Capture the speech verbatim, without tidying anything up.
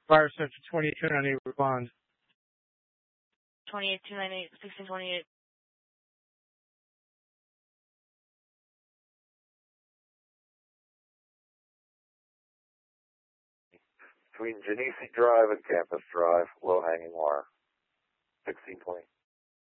Fire Central twenty-eight two ninety-eight, respond. twenty-eight two ninety-eight, sixteen twenty-eight. Between Genesee Drive and Campus Drive, low hanging wire. sixteen twenty.